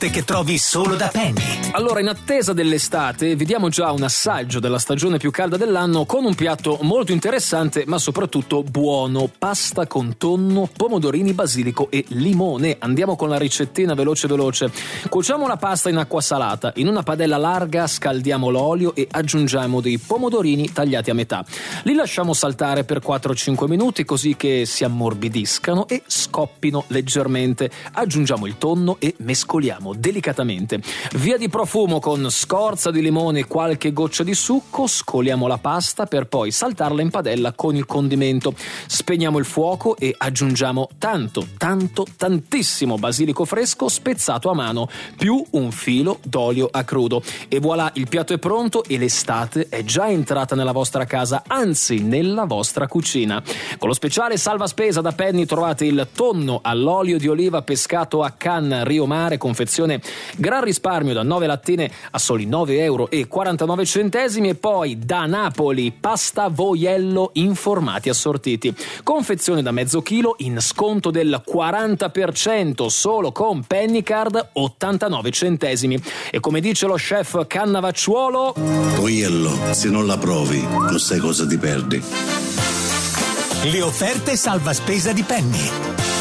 che trovi solo da Penny. Allora, in attesa dell'estate, vediamo già un assaggio della stagione più calda dell'anno con un piatto molto interessante, ma soprattutto buono: pasta con tonno, pomodorini, basilico e limone. Andiamo con la ricettina veloce. Cuociamo la pasta in acqua salata. In una padella larga scaldiamo l'olio e aggiungiamo dei pomodorini tagliati a metà. Li lasciamo saltare per 4-5 minuti così che si ammorbidiscano e scoppino leggermente. Aggiungiamo il tonno e mescoliamo delicatamente. Via di profumo con scorza di limone e qualche goccia di succo. Scoliamo la pasta per poi saltarla in padella con il condimento. Spegniamo il fuoco e aggiungiamo tantissimo basilico fresco spezzato a mano, più un filo d'olio a crudo. E voilà, il piatto è pronto e l'estate è già entrata nella vostra casa, anzi nella vostra cucina. Con lo speciale salva spesa da Penny trovate il tonno all'olio di oliva pescato a Canna Rio Mare, confezione gran risparmio da 9 lattine a soli 9,49 €, e poi da Napoli pasta voiello in formati assortiti, confezione da mezzo chilo in sconto del 40% solo con Pennycard 89 centesimi. E come dice lo chef Cannavacciuolo: voiello, se non la provi non sai cosa ti perdi. Le offerte salva spesa di Penny.